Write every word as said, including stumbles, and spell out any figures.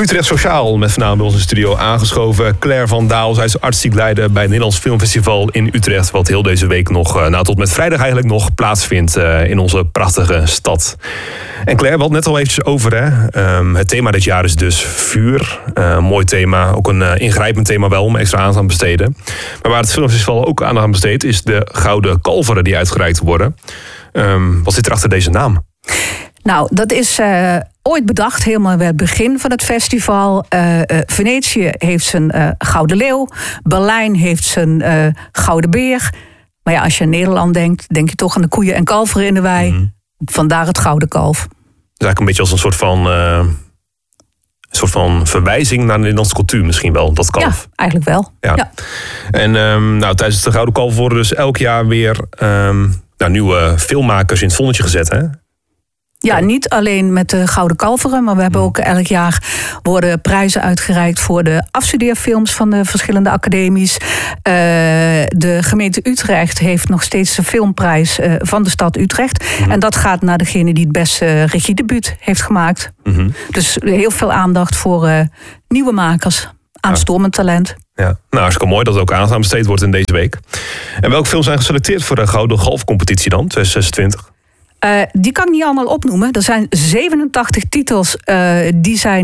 Utrecht Sociaal met vanavond bij ons in de studio aangeschoven Claire van Daal. Zij is artistiek leider bij het Nederlands Filmfestival in Utrecht, wat heel deze week nog, nou tot met vrijdag eigenlijk nog plaatsvindt uh, in onze prachtige stad. En Claire, we hadden het net al eventjes over, hè? Um, het thema dit jaar is dus vuur. Uh, mooi thema, ook een uh, ingrijpend thema wel om extra aandacht aan te besteden. Maar waar het Filmfestival ook aandacht aan besteedt is de Gouden Kalveren die uitgereikt worden. Um, wat zit er achter deze naam? Nou, dat is uh, ooit bedacht, helemaal bij het begin van het festival. Uh, uh, Venetië heeft zijn uh, Gouden Leeuw. Berlijn heeft zijn uh, Gouden Beer. Maar ja, als je aan Nederland denkt, denk je toch aan de koeien en kalveren in de wei. Mm-hmm. Vandaar het Gouden Kalf. Het is eigenlijk een beetje als een soort van, uh, een soort van verwijzing naar de Nederlandse cultuur misschien wel, dat kalf. Ja, eigenlijk wel. Ja. Ja. En um, nou, tijdens de Gouden Kalf worden dus elk jaar weer um, nou, nieuwe filmmakers in het zonnetje gezet, hè? Ja, niet alleen met de Gouden Kalveren, maar we hebben ook elk jaar worden prijzen uitgereikt voor de afstudeerfilms van de verschillende academies. Uh, de gemeente Utrecht heeft nog steeds de filmprijs uh, van de stad Utrecht. Mm-hmm. En dat gaat naar degene die het beste regiedebuut heeft gemaakt. Mm-hmm. Dus heel veel aandacht voor uh, nieuwe makers, aanstormend talent. Ja, nou, hartstikke mooi dat het ook aandacht aan besteed wordt in deze week. En welke films zijn geselecteerd voor de Gouden Galf-competitie dan, twintig zesentwintig? Uh, die kan ik niet allemaal opnoemen. Er zijn zevenentachtig titels uh, die zijn